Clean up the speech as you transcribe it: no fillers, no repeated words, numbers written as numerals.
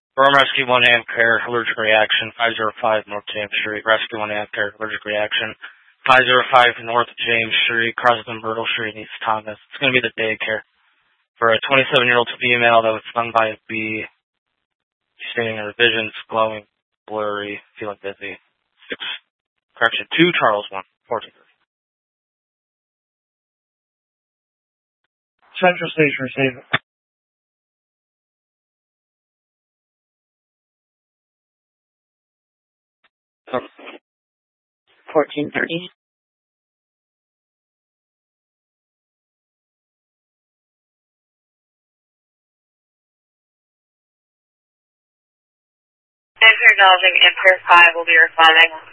Burn Rescue 1 Amp Care, allergic reaction, 505 North James Street. Rescue 1 Amp Care, allergic reaction, 505 North James Street, crosses Myrtle Street, East Thomas. It's going to be the daycare for a 27-year-old female that was stung by a bee. She's stating her vision's glowing, blurry, feeling dizzy. 2 Charles 1, 1430. Central Station, receive it. Oh. 1430. Thanks for acknowledging Impair 5 will be responding.